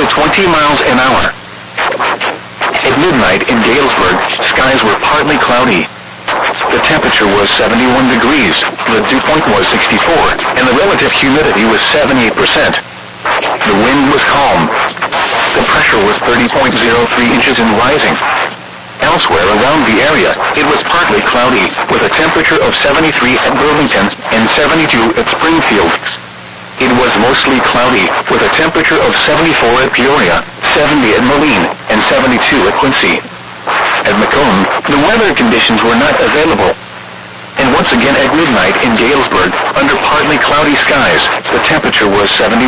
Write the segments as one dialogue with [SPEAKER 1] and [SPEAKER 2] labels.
[SPEAKER 1] to 20 miles an hour. At midnight in Galesburg, skies were partly cloudy. The temperature was 71 degrees, the dew point was 64, and the relative humidity was 78%. The wind was calm. The pressure was 30.03 inches and rising. Elsewhere around the area, it was partly cloudy, with a temperature of 73 at Burlington and 72 at Springfield. It was mostly cloudy, with a temperature of 74 at Peoria, 70 at Moline, and 72 at Quincy. At Macomb, the weather conditions were not available. And once again at midnight in Galesburg, under partly cloudy skies, the temperature was 71.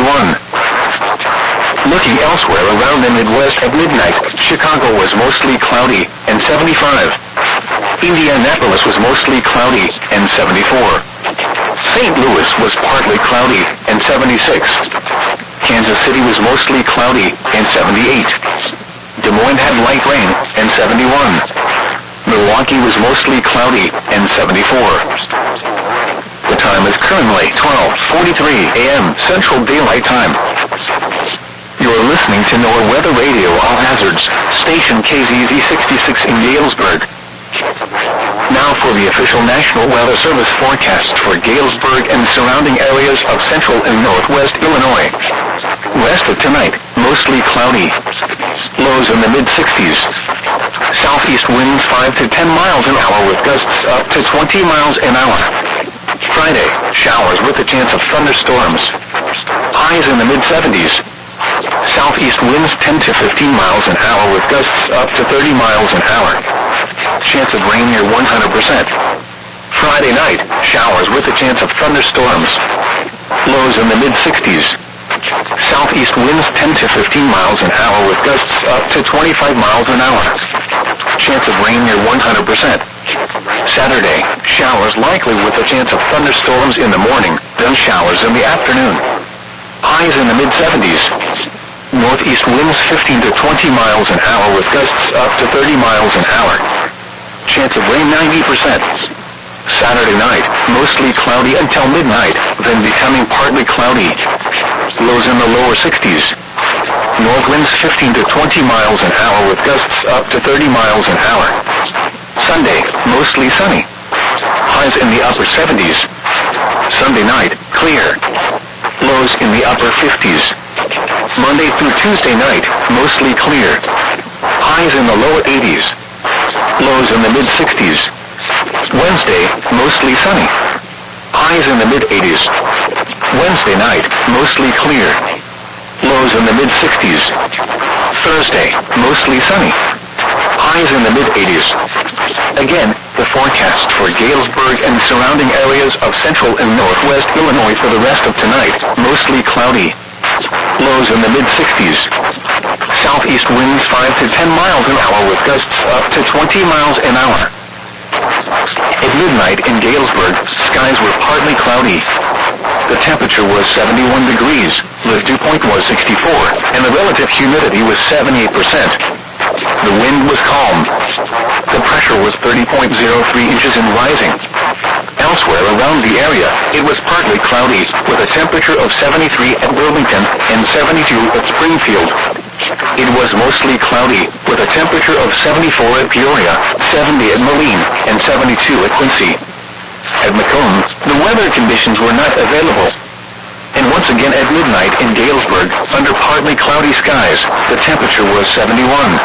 [SPEAKER 1] Looking elsewhere around the Midwest at midnight, Chicago was mostly cloudy and 75. Indianapolis was mostly cloudy and 74. St. Louis was partly cloudy and 76. Kansas City was mostly cloudy and 78. Des Moines had light rain and 71. Milwaukee was mostly cloudy and 74. The time is currently 12:43 a.m. Central Daylight Time. You're listening to NOAA Weather Radio All Hazards, station KZZ 66 in Galesburg. Now for the official National Weather Service forecast for Galesburg and surrounding areas of central and northwest Illinois. West of tonight, mostly cloudy. Lows in the mid-60s. Southeast winds 5 to 10 miles an hour with gusts up to 20 miles an hour. Friday, showers with a chance of thunderstorms. Highs in the mid-70s. Southeast winds 10 to 15 miles an hour with gusts up to 30 miles an hour. Chance of rain near 100%. Friday night, showers with a chance of thunderstorms. Lows in the mid-60s. Southeast winds 10 to 15 miles an hour with gusts up to 25 miles an hour. Chance of rain near 100%. Saturday, showers likely with a chance of thunderstorms in the morning, then showers in the afternoon. Highs in the mid-70s. Northeast winds 15 to 20 miles an hour with gusts up to 30 miles an hour. Chance of rain 90%. Saturday night, mostly cloudy until midnight, then becoming partly cloudy. Lows in the lower 60s. North winds 15 to 20 miles an hour with gusts up to 30 miles an hour. Sunday, mostly sunny. Highs in the upper 70s. Sunday night, clear. Lows in the upper 50s. Monday through Tuesday night, mostly clear. Highs in the lower 80s. Lows in the mid-60s. Wednesday, mostly sunny. Highs in the mid-80s. Wednesday night, mostly clear. Lows in the mid-60s. Thursday, mostly sunny. Highs in the mid-80s. Again, the forecast for Galesburg and surrounding areas of central and northwest Illinois for the rest of tonight, mostly cloudy. Lows in the mid-60s. Southeast winds 5 to 10 miles an hour with gusts up to 20 miles an hour. At midnight in Galesburg, skies were partly cloudy. The temperature was 71 degrees, the dew point was 64, and the relative humidity was 78%. The wind was calm. The pressure was 30.03 inches and rising. Elsewhere around the area, it was partly cloudy, with a temperature of 73 at Burlington and 72 at Springfield. It was mostly cloudy, with a temperature of 74 at Peoria, 70 at Moline, and 72 at Quincy. At Macomb, the weather conditions were not available. And once again at midnight in Galesburg, under partly cloudy skies, the temperature was 71.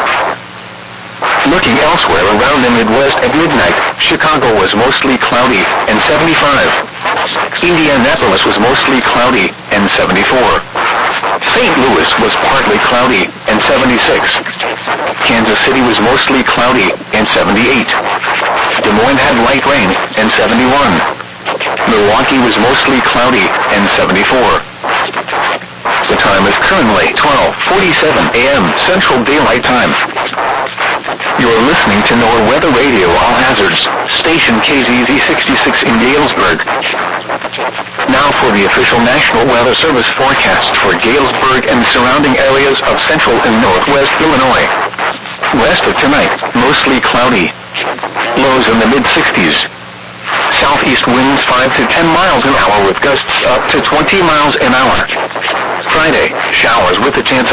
[SPEAKER 1] Looking elsewhere around the Midwest at midnight, Chicago was mostly cloudy and 75. Indianapolis was mostly cloudy and 74. St. Louis was partly cloudy and 76. Kansas City was mostly cloudy and 78. Des Moines had light rain and 71. Milwaukee was mostly cloudy and 74. The time is currently 12:47 a.m. Central Daylight Time. You're listening to NOAA Weather Radio All Hazards, station KZZ 66 in Galesburg. Now for the official National Weather Service forecast for Galesburg and surrounding areas of central and northwest Illinois. West of tonight, mostly cloudy. Lows in the mid-60s. Southeast winds 5 to 10 miles an hour with gusts up to 20 miles an hour. Friday, showers with a chance of